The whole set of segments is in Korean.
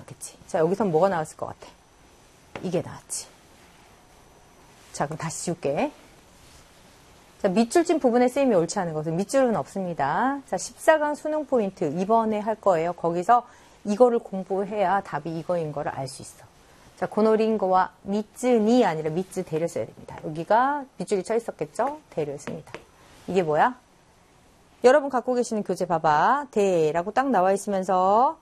나왔겠지. 자, 여기선 뭐가 나왔을 것 같아? 이게 나왔지. 자, 그럼 다시 지울게. 자, 밑줄 친 부분에 쓰임이 옳지 않은 것은 밑줄은 없습니다. 자, 14강 수능 포인트 이번에 할 거예요. 거기서 이거를 공부해야 답이 이거인 거를 알 수 있어. 자, 고노린 거와 미츠니 아니라 미츠 대를 써야 됩니다. 여기가 밑줄이 쳐 있었겠죠? 대를 씁니다. 이게 뭐야? 여러분 갖고 계시는 교재 봐봐. 대라고 딱 나와 있으면서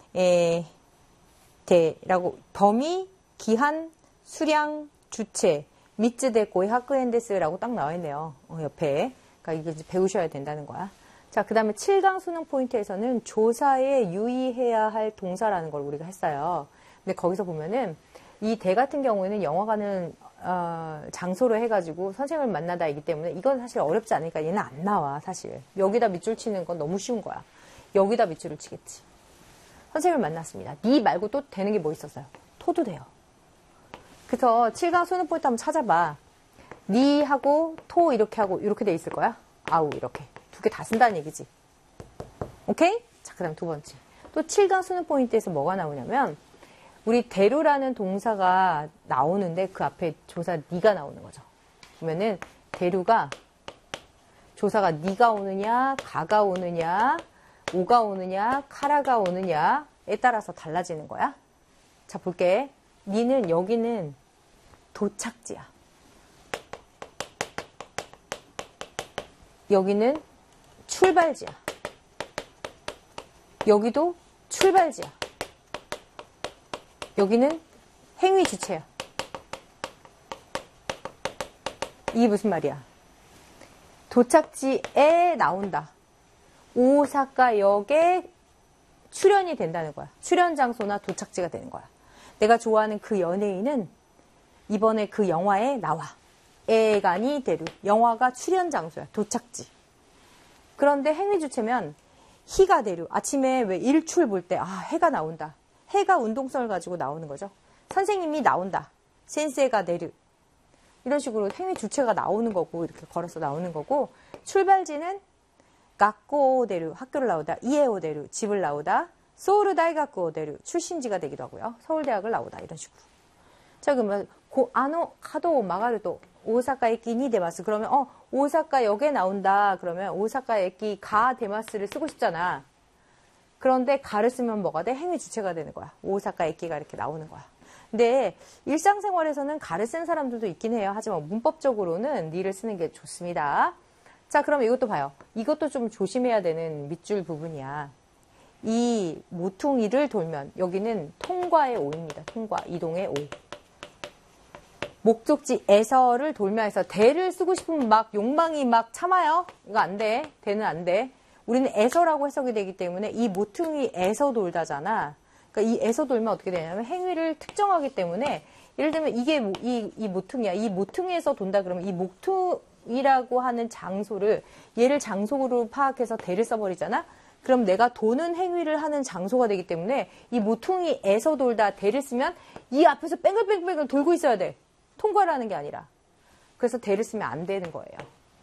대라고 범위, 기한, 수량, 주체 미츠 데코의 하크엔데스라고 딱 나와 있네요. 옆에. 그러니까 이게 배우셔야 된다는 거야. 자, 그 다음에 7강 수능 포인트에서는 조사에 유의해야 할 동사라는 걸 우리가 했어요. 근데 거기서 보면은 이 대 같은 경우에는 영화 가는 장소로 해가지고 선생님을 만나다이기 때문에 이건 사실 어렵지 않으니까 얘는 안 나와 사실. 여기다 밑줄 치는 건 너무 쉬운 거야. 여기다 밑줄을 치겠지. 선생님을 만났습니다. 니 말고 또 되는 게 뭐 있었어요? 토도 돼요. 그래서 7강 수능 포인트 한번 찾아봐. 니 하고 토 이렇게 하고 이렇게 돼 있을 거야. 아우 이렇게. 두 개 다 쓴다는 얘기지. 오케이? 자, 그 다음 두 번째. 또 7강 수능 포인트에서 뭐가 나오냐면 우리 대루라는 동사가 나오는데 그 앞에 조사 니가 나오는 거죠. 그러면은 대루가 조사가 니가 오느냐, 가가 오느냐, 오가 오느냐, 카라가 오느냐에 따라서 달라지는 거야. 자, 볼게. 니는 여기는 도착지야. 여기는 출발지야. 여기도 출발지야. 여기는 행위 주체야. 이게 무슨 말이야? 도착지에 나온다. 오사카역에 출연이 된다는 거야. 출연 장소나 도착지가 되는 거야. 내가 좋아하는 그 연예인은 이번에 그 영화에 나와. 에가니 데루. 영화가 출연 장소야. 도착지. 그런데 행위 주체면 히가 데루. 아침에 왜 일출 볼 때 해가 나온다. 해가 운동성을 가지고 나오는 거죠. 선생님이 나온다. 센세가 데루. 이런 식으로 행위 주체가 나오는 거고 이렇게 걸어서 나오는 거고 출발지는 가쿠오 데루. 학교를 나오다. 이에오 데루. 집을 나오다. 소울 다이가쿠오 데루. 출신지가 되기도 하고요. 서울대학을 나오다. 이런 식으로. 자, 그러면 카도 마가르도 오사카 에키 니 데마스. 그러면 오사카역에 나온다. 그러면 오사카 에키 가 데마스를 쓰고 싶잖아. 그런데 가를 쓰면 뭐가 돼? 행위 주체가 되는 거야. 오사카 에키가 이렇게 나오는 거야. 근데 일상생활에서는 가를 쓰는 사람들도 있긴 해요. 하지만 문법적으로는 니를 쓰는 게 좋습니다. 자, 그럼 이것도 봐요. 이것도 좀 조심해야 되는 밑줄 부분이야. 이 모퉁이를 돌면 여기는 통과의 오입니다. 통과, 이동의 오. 목적지에서를 돌면서 대를 쓰고 싶으면 막 욕망이 막 참아요. 이거 안 돼. 대는 안 돼. 우리는 에서라고 해석이 되기 때문에 이 모퉁이에서 돌다잖아. 그러니까 이 에서 돌면 어떻게 되냐면 행위를 특정하기 때문에 예를 들면 이게 이 모퉁이야. 이 모퉁이에서 돈다 그러면 이 모퉁이라고 하는 장소를 얘를 장소로 파악해서 대를 써버리잖아. 그럼 내가 도는 행위를 하는 장소가 되기 때문에 이 모퉁이에서 돌다 대를 쓰면 이 앞에서 뺑글뺑글 돌고 있어야 돼. 통과를 하는 게 아니라. 그래서 대를 쓰면 안 되는 거예요.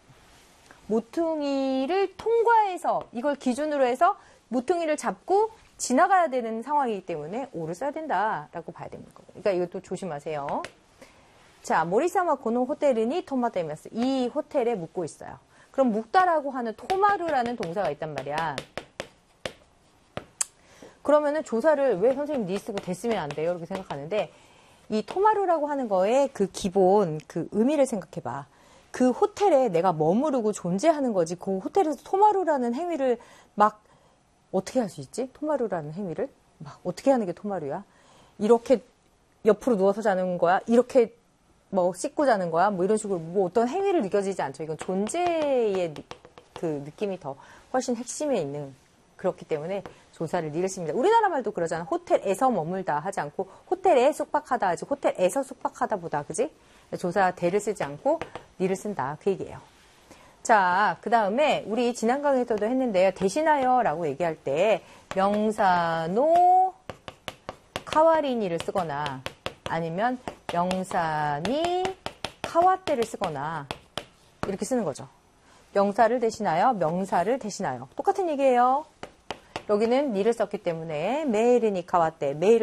모퉁이를 통과해서 이걸 기준으로 해서 모퉁이를 잡고 지나가야 되는 상황이기 때문에 오를 써야 된다라고 봐야 됩니다. 그러니까 이것도 조심하세요. 자, 모리사마 고노 호텔이니 토마테메스. 이 호텔에 묵고 있어요. 그럼 묵다라고 하는 토마르라는 동사가 있단 말이야. 그러면은 조사를 왜 선생님 니 쓰고 대 쓰면 안 돼요? 이렇게 생각하는데 이 토마르라고 하는 거에 그 기본 그 의미를 생각해봐. 그 호텔에 내가 머무르고 존재하는 거지. 그 호텔에서 토마루라는 행위를 막 어떻게 할 수 있지? 토마루라는 행위를 막 어떻게 하는 게 토마루야? 이렇게 옆으로 누워서 자는 거야? 이렇게 뭐 씻고 자는 거야? 뭐 이런 식으로 뭐 어떤 행위를 느껴지지 않죠. 이건 존재의 그 느낌이 더 훨씬 핵심에 있는 그렇기 때문에 조사를 니를 씁니다. 우리나라 말도 그러잖아. 호텔에서 머물다 하지 않고 호텔에 숙박하다 하지. 호텔에서 숙박하다 보다. 그지? 조사 대를 쓰지 않고 니를 쓴다. 그 얘기예요. 자, 그 다음에 우리 지난 강의에서도 했는데요. 대신하여 라고 얘기할 때 명사노 카와리니를 쓰거나 아니면 명사니 카와테를 쓰거나 이렇게 쓰는 거죠. 명사를 대신하여 명사를 대신하여 똑같은 얘기예요. 여기는 니를 썼기 때문에 메일이니 카와테 메일을